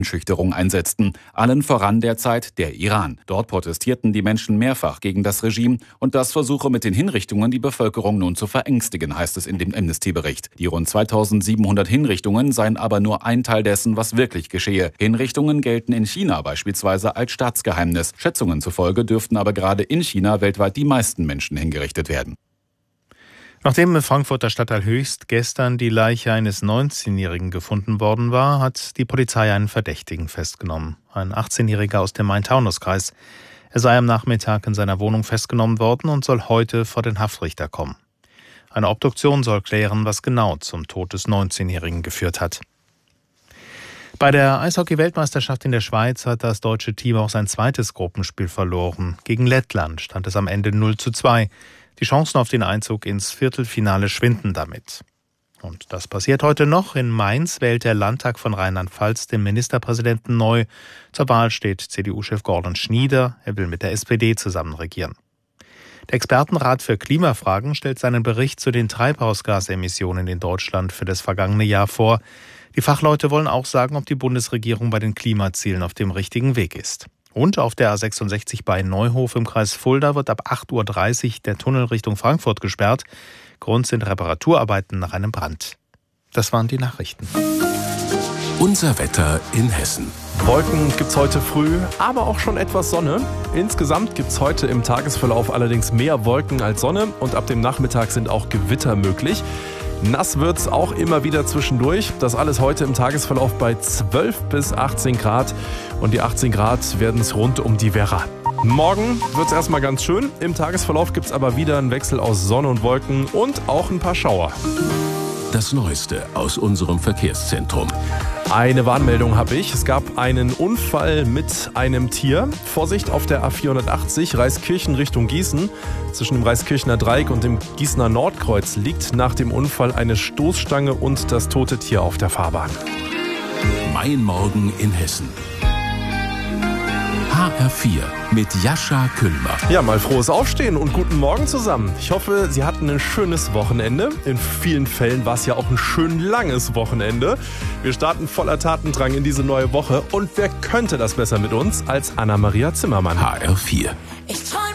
Einschüchterung einsetzten. Allen voran derzeit der Iran. Dort protestierten die Menschen mehrfach gegen das Regime und das versuche mit den Hinrichtungen die Bevölkerung nun zu verängstigen, heißt es in dem Amnesty-Bericht. Die rund 2700 Hinrichtungen seien aber nur ein Teil dessen, was wirklich geschehe. Hinrichtungen gelten in China beispielsweise als Staatsgeheimnis. Schätzungen zufolge dürften aber gerade in China weltweit die meisten Menschen hingerichtet werden. Nachdem im Frankfurter Stadtteil Höchst gestern die Leiche eines 19-Jährigen gefunden worden war, hat die Polizei einen Verdächtigen festgenommen. Ein 18-Jähriger aus dem Main-Taunus-Kreis. Er sei am Nachmittag in seiner Wohnung festgenommen worden und soll heute vor den Haftrichter kommen. Eine Obduktion soll klären, was genau zum Tod des 19-Jährigen geführt hat. Bei der Eishockey-Weltmeisterschaft in der Schweiz hat das deutsche Team auch sein zweites Gruppenspiel verloren. Gegen Lettland stand es am Ende 0:2. Die Chancen auf den Einzug ins Viertelfinale schwinden damit. Und das passiert heute noch. In Mainz wählt der Landtag von Rheinland-Pfalz den Ministerpräsidenten neu. Zur Wahl steht CDU-Chef Gordon Schnieder. Er will mit der SPD zusammen regieren. Der Expertenrat für Klimafragen stellt seinen Bericht zu den Treibhausgasemissionen in Deutschland für das vergangene Jahr vor. Die Fachleute wollen auch sagen, ob die Bundesregierung bei den Klimazielen auf dem richtigen Weg ist. Und auf der A66 bei Neuhof im Kreis Fulda wird ab 8:30 Uhr der Tunnel Richtung Frankfurt gesperrt. Grund sind Reparaturarbeiten nach einem Brand. Das waren die Nachrichten. Unser Wetter in Hessen. Wolken gibt's heute früh, aber auch schon etwas Sonne. Insgesamt gibt's heute im Tagesverlauf allerdings mehr Wolken als Sonne und ab dem Nachmittag sind auch Gewitter möglich. Nass wird's auch immer wieder zwischendurch. Das alles heute im Tagesverlauf bei 12 bis 18 Grad. Und die 18 Grad werden es rund um die Werra. Morgen wird's erstmal ganz schön. Im Tagesverlauf gibt's aber wieder einen Wechsel aus Sonne und Wolken und auch ein paar Schauer. Das Neueste aus unserem Verkehrszentrum. Eine Warnmeldung habe ich. Es gab einen Unfall mit einem Tier. Vorsicht auf der A480 Reiskirchen Richtung Gießen. Zwischen dem Reiskirchener Dreieck und dem Gießener Nordkreuz liegt nach dem Unfall eine Stoßstange und das tote Tier auf der Fahrbahn. Mein Morgen in Hessen. HR4 mit Jascha Küllmer. Ja, mal frohes Aufstehen und guten Morgen zusammen. Ich hoffe, Sie hatten ein schönes Wochenende. In vielen Fällen war es ja auch ein schön langes Wochenende. Wir starten voller Tatendrang in diese neue Woche. Und wer könnte das besser mit uns als Anna-Maria Zimmermann? HR4.